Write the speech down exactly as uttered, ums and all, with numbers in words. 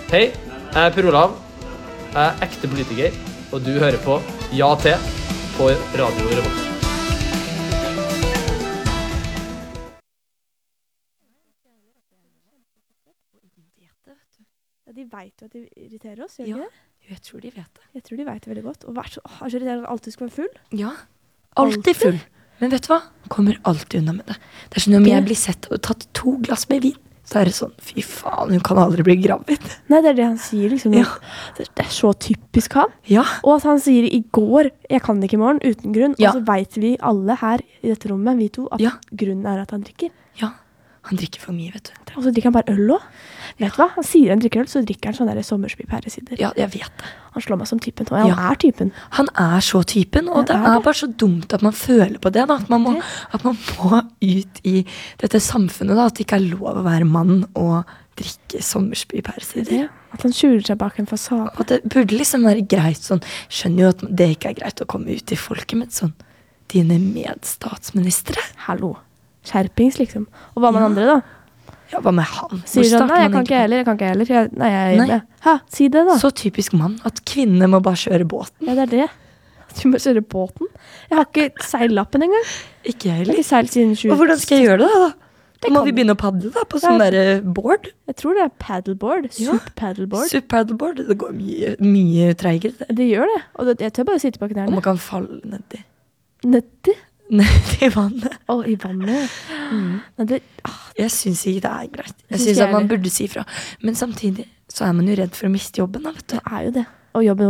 Hei, jeg er Per Olav. Jeg er ekte politiker, og du hører på Ja til på Radio Revolt. Ja, de vet jo at de irriterer oss, gjør de Ja, det? jeg tror de vet det. Jeg tror de vet det veldig godt. Og vær så, åh, er så irriterende at alltid skal være full. Ja, alltid full. Men vet du hva? Kommer alltid unna med det. Det er sånn om Det- jeg blir sett og tatt to glass med vin, så er det sånn, fy faen, hun kan aldri bli gravid. Nei, det er det han sier, liksom. Ja. Det det er så typisk han. Ja, Og at han sier i går, jeg kan ikke i morgen, uten grunn. Ja. Og så vet vi alle her i dette rommet, vi to, at Ja. grunnen er at han drikker. ja. Han drikker for mye, vet du. Og så drikker han bare øl også. Vet du hva? Han sier han drikker øl, så drikker han sånne der sommerspy pæresider. Ja, jeg vet det. Han slår meg som typen. Og han Ja. er typen. Han er så typen, og Ja, det er er det. bare så dumt at man føler på det, da. At man må, Det. at man må ut i dette samfunnet, da. At det ikke er lov å være mann og drikke sommerspy pæresider. Det. At han skjuler seg bak en fasade. Og det burde liksom være greit sånn. Skjønner jo at det ikke er greit å komme ut i folket, men sånn dine medstatsministre. Hallo. Skjerpings, liksom. Og hva med Ja. andre, da? Ja, hva med han? Sier Hvor sånn, starter nei, jeg man kan ikke egentlig heller, jeg kan ikke heller. Jeg, nei, jeg er Nei. hjemme. Hæ, si det da. på? Så typisk mann at kvinner må bare kjøre båten. Ja, det er det. Du må kjøre båten. Jeg har ikke seillappen engang. Ikke jeg Jeg har heller. ikke seilt siden tjue. Og hvordan skal jeg gjøre det, da? Da må kan vi du. begynne å padle, da, på sånn Ja. derre board. Jeg tror det er paddleboard. Ja. Sup paddleboard. Sup paddleboard. Det går mye, mye treigere. det. Det gjør det. Og det, jeg tør bare sitte på Og knærne. man kan falle nedi. Nedi. Nedi vannet. Å, i vannet. Mm. Men det, ah, Jeg syns ikke det er greit. Jeg Jeg syns syns ikke at man jeg burde si fra. Men samtidig så er man jo redd for å miste jobben, da, vet du. det er jo det. Og jobben